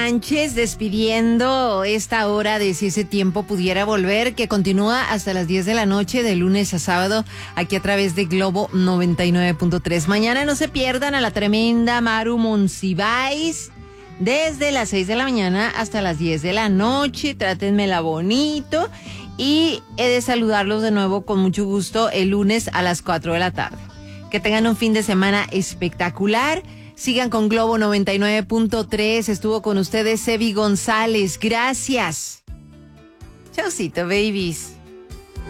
Sánchez despidiendo esta hora de Si ese tiempo pudiera volver, que continúa hasta las 10 de la noche de lunes a sábado aquí a través de Globo 99.3. Mañana no se pierdan a la tremenda Maru Monsiváis desde las 6 de la mañana hasta las 10 de la noche. Trátenmela bonito y he de saludarlos de nuevo con mucho gusto el lunes a las 4 de la tarde. Que tengan un fin de semana espectacular. Sigan con Globo 99.3. Estuvo con ustedes Sebi González. Gracias. Chaucito, babies.